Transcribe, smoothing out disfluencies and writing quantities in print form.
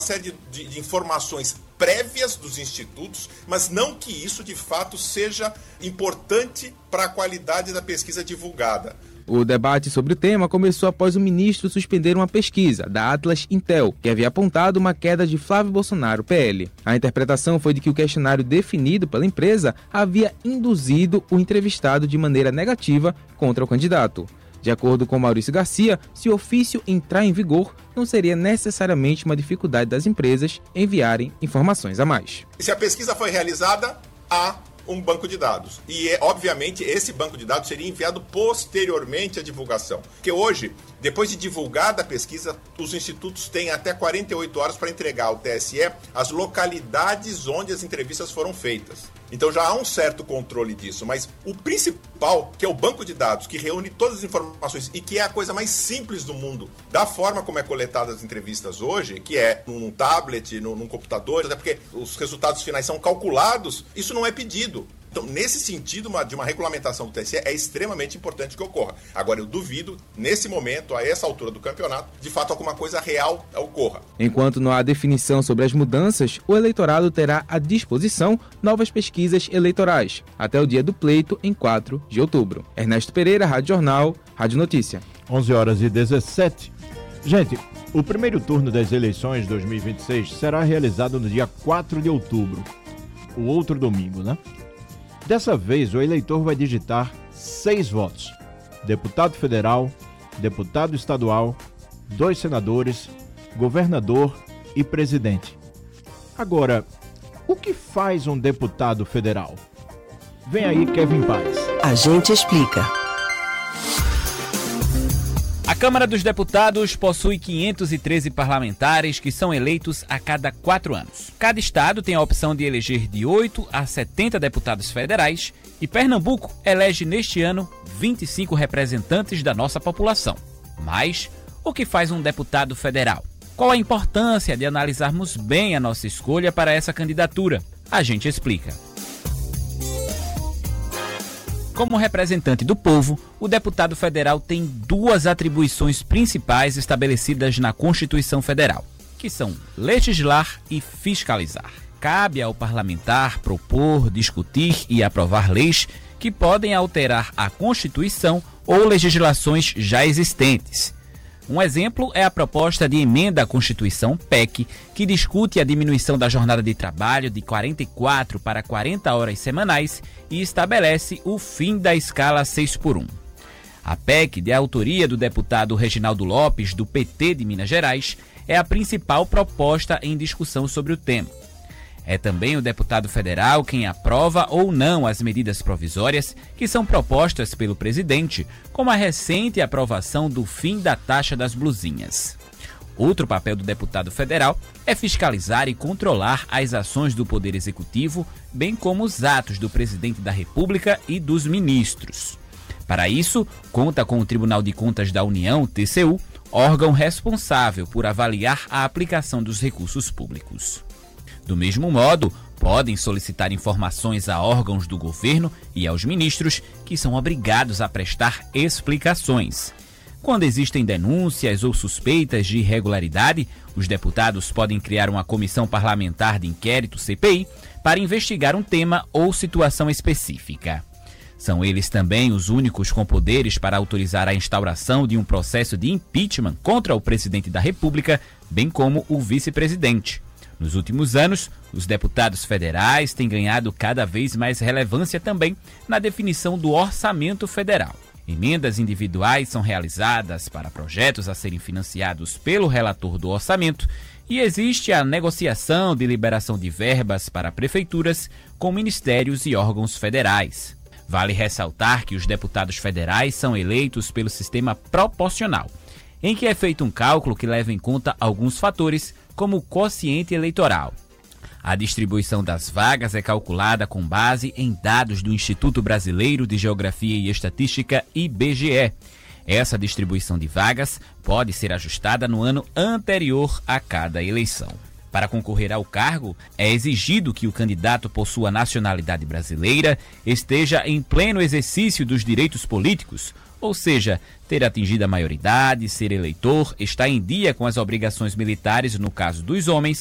série de informações prévias dos institutos, mas não que isso de fato seja importante para a qualidade da pesquisa divulgada. O debate sobre o tema começou após o ministro suspender uma pesquisa da Atlas Intel, que havia apontado uma queda de Flávio Bolsonaro, PL. A interpretação foi de que o questionário definido pela empresa havia induzido o entrevistado de maneira negativa contra o candidato. De acordo com Maurício Garcia, se o ofício entrar em vigor, não seria necessariamente uma dificuldade das empresas enviarem informações a mais. Se a pesquisa foi realizada, há um banco de dados. E, obviamente, esse banco de dados seria enviado posteriormente à divulgação. Porque hoje, depois de divulgada a pesquisa, os institutos têm até 48 horas para entregar ao TSE as localidades onde as entrevistas foram feitas. Então já há um certo controle disso, mas o principal, que é o banco de dados, que reúne todas as informações e que é a coisa mais simples do mundo, da forma como é coletada as entrevistas hoje, que é num tablet, num computador, até porque os resultados finais são calculados, isso não é pedido. Então, nesse sentido, de uma regulamentação do TSE é extremamente importante que ocorra. Agora, eu duvido, nesse momento, a essa altura do campeonato, de fato, alguma coisa real ocorra. Enquanto não há definição sobre as mudanças, o eleitorado terá à disposição novas pesquisas eleitorais, até o dia do pleito, em 4 de outubro. Ernesto Pereira, Rádio Jornal, Rádio Notícia. 11h17. Gente, o primeiro turno das eleições 2026 será realizado no dia 4 de outubro, o outro domingo, né? Dessa vez, o eleitor vai digitar 6 votos: deputado federal, deputado estadual, 2 senadores, governador e presidente. Agora, o que faz um deputado federal? Vem aí, Kevin Paz. A gente explica. A Câmara dos Deputados possui 513 parlamentares que são eleitos a cada 4 anos. Cada estado tem a opção de eleger de 8 a 70 deputados federais e Pernambuco elege neste ano 25 representantes da nossa população. Mas o que faz um deputado federal? Qual a importância de analisarmos bem a nossa escolha para essa candidatura? A gente explica. Como representante do povo, o deputado federal tem 2 atribuições principais estabelecidas na Constituição Federal, que são legislar e fiscalizar. Cabe ao parlamentar propor, discutir e aprovar leis que podem alterar a Constituição ou legislações já existentes. Um exemplo é a proposta de emenda à Constituição, PEC, que discute a diminuição da jornada de trabalho de 44 para 40 horas semanais e estabelece o fim da escala 6x1. A PEC, de autoria do deputado Reginaldo Lopes, do PT de Minas Gerais, é a principal proposta em discussão sobre o tema. É também o deputado federal quem aprova ou não as medidas provisórias que são propostas pelo presidente, como a recente aprovação do fim da taxa das blusinhas. Outro papel do deputado federal é fiscalizar e controlar as ações do Poder Executivo, bem como os atos do presidente da República e dos ministros. Para isso, conta com o Tribunal de Contas da União, TCU, órgão responsável por avaliar a aplicação dos recursos públicos. Do mesmo modo, podem solicitar informações a órgãos do governo e aos ministros, que são obrigados a prestar explicações. Quando existem denúncias ou suspeitas de irregularidade, os deputados podem criar uma comissão parlamentar de inquérito, CPI, para investigar um tema ou situação específica. São eles também os únicos com poderes para autorizar a instauração de um processo de impeachment contra o presidente da República, bem como o vice-presidente. Nos últimos anos, os deputados federais têm ganhado cada vez mais relevância também na definição do orçamento federal. Emendas individuais são realizadas para projetos a serem financiados pelo relator do orçamento e existe a negociação de liberação de verbas para prefeituras com ministérios e órgãos federais. Vale ressaltar que os deputados federais são eleitos pelo sistema proporcional, em que é feito um cálculo que leva em conta alguns fatores, como o quociente eleitoral. A distribuição das vagas é calculada com base em dados do Instituto Brasileiro de Geografia e Estatística, IBGE. Essa distribuição de vagas pode ser ajustada no ano anterior a cada eleição. Para concorrer ao cargo, é exigido que o candidato possua nacionalidade brasileira, esteja em pleno exercício dos direitos políticos, ou seja, ter atingido a maioridade, ser eleitor, estar em dia com as obrigações militares no caso dos homens